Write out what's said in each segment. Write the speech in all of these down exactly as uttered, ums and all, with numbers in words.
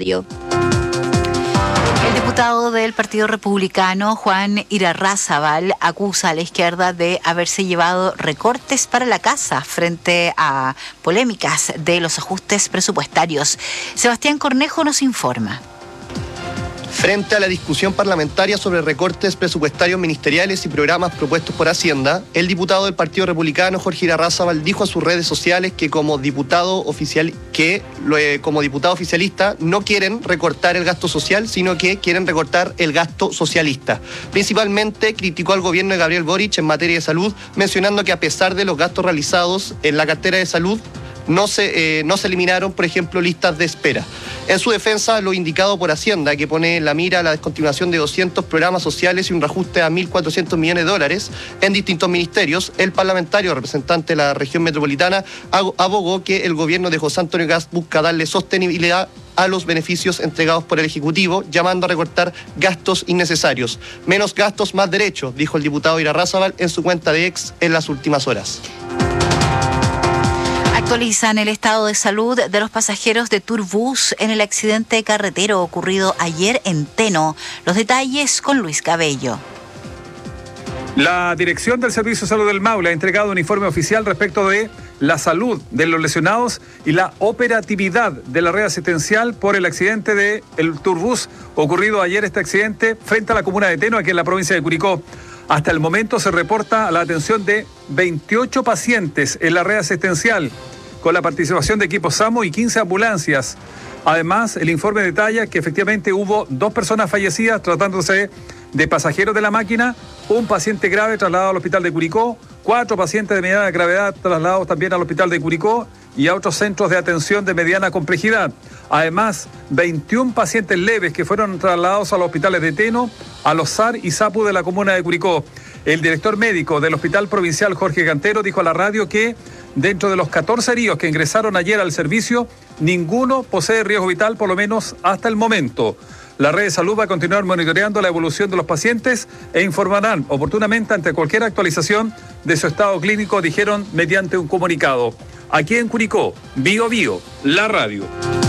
El diputado del Partido Republicano, Juan Irarrázaval, acusa a la izquierda de haberse llevado recortes para la casa frente a polémicas de los ajustes presupuestarios. Sebastián Cornejo nos informa. Frente a la discusión parlamentaria sobre recortes presupuestarios ministeriales y programas propuestos por Hacienda, el diputado del Partido Republicano, Jorge Irarrázaval, dijo a sus redes sociales que como diputado oficial, que como diputado oficialista no quieren recortar el gasto social, sino que quieren recortar el gasto socialista. Principalmente criticó al gobierno de Gabriel Boric en materia de salud, mencionando que a pesar de los gastos realizados en la cartera de salud, No se, eh, no se eliminaron, por ejemplo, listas de espera. En su defensa, lo indicado por Hacienda, que pone en la mira la descontinuación de doscientos programas sociales y un reajuste a mil cuatrocientos millones de dólares en distintos ministerios, el parlamentario representante de la región metropolitana abogó que el gobierno de José Antonio Kast busca darle sostenibilidad a los beneficios entregados por el Ejecutivo, llamando a recortar gastos innecesarios. Menos gastos, más derechos, dijo el diputado Irarrázaval en su cuenta de X en las últimas horas. Actualizan el estado de salud de los pasajeros de Turbus en el accidente carretero ocurrido ayer en Teno. Los detalles con Luis Cabello. La Dirección del Servicio de Salud del Maule ha entregado un informe oficial respecto de la salud de los lesionados y la operatividad de la red asistencial por el accidente del Turbus ocurrido ayer, este accidente frente a la comuna de Teno, aquí en la provincia de Curicó. Hasta el momento se reporta la atención de veintiocho pacientes en la red asistencial, con la participación de equipos SAMU y quince ambulancias. Además, el informe detalla que efectivamente hubo dos personas fallecidas tratándose de pasajeros de la máquina, un paciente grave trasladado al hospital de Curicó, cuatro pacientes de mediana gravedad trasladados también al hospital de Curicó y a otros centros de atención de mediana complejidad. Además, veintiún pacientes leves que fueron trasladados a los hospitales de Teno, a los S A R y SAPU de la comuna de Curicó. El director médico del Hospital Provincial, Jorge Cantero, dijo a la radio que dentro de los catorce heridos que ingresaron ayer al servicio, ninguno posee riesgo vital, por lo menos hasta el momento. La red de salud va a continuar monitoreando la evolución de los pacientes e informarán oportunamente ante cualquier actualización de su estado clínico, dijeron mediante un comunicado. Aquí en Curicó, Bio Bio, la radio.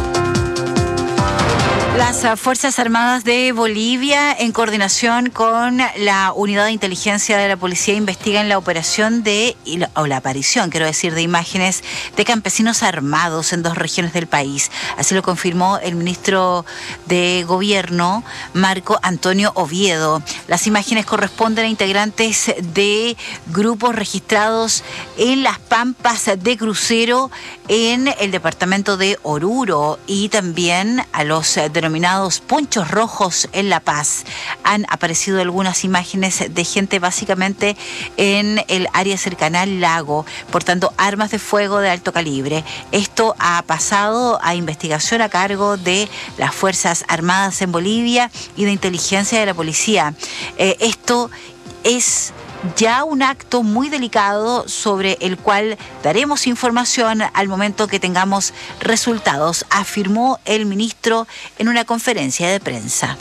Las Fuerzas Armadas de Bolivia, en coordinación con la Unidad de Inteligencia de la Policía, investigan la operación de, o la aparición, quiero decir, de imágenes de campesinos armados en dos regiones del país. Así lo confirmó el ministro de Gobierno, Marco Antonio Oviedo. Las imágenes corresponden a integrantes de grupos registrados en las Pampas de Crucero, en el departamento de Oruro, y también a los denominados Ponchos Rojos en La Paz. Han aparecido algunas imágenes de gente básicamente en el área cercana al lago, portando armas de fuego de alto calibre. Esto ha pasado a investigación a cargo de las Fuerzas Armadas en Bolivia y de inteligencia de la policía. Eh, esto es ya un acto muy delicado sobre el cual daremos información al momento que tengamos resultados, afirmó el ministro en una conferencia de prensa.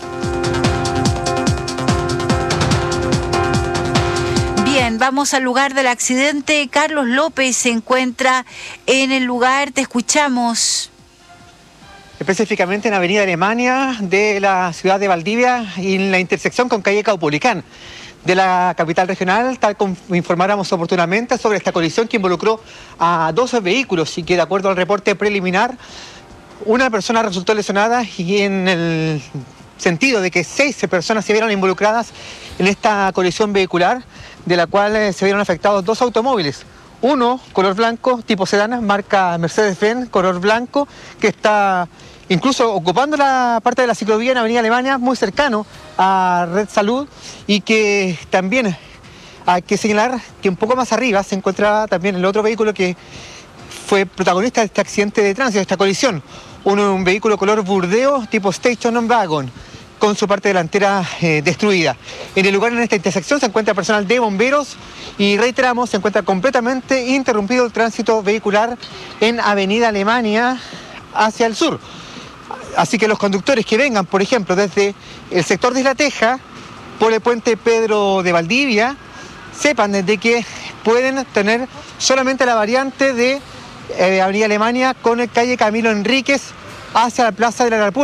Bien, vamos al lugar del accidente. Carlos López se encuentra en el lugar, te escuchamos. Específicamente en Avenida Alemania de la ciudad de Valdivia y en la intersección con calle Caupolicán de la capital regional, tal como informáramos oportunamente sobre esta colisión que involucró a doce vehículos y que, de acuerdo al reporte preliminar, una persona resultó lesionada, y en el sentido de que seis personas se vieron involucradas en esta colisión vehicular, de la cual se vieron afectados dos automóviles. Uno, color blanco, tipo sedán, marca Mercedes-Benz, color blanco, que está incluso ocupando la parte de la ciclovía en Avenida Alemania, muy cercano a Red Salud, y que también hay que señalar que un poco más arriba se encuentra también el otro vehículo que fue protagonista de este accidente de tránsito, de esta colisión. Uno, un vehículo color burdeo tipo Station Wagon, con su parte delantera eh, destruida. En el lugar, en esta intersección, se encuentra personal de bomberos y, reiteramos, se encuentra completamente interrumpido el tránsito vehicular en Avenida Alemania hacia el sur. Así que los conductores que vengan, por ejemplo, desde el sector de Isla Teja, por el puente Pedro de Valdivia, sepan de que pueden tener solamente la variante de eh, Avenida Alemania con el calle Camilo Enríquez hacia la Plaza de la República.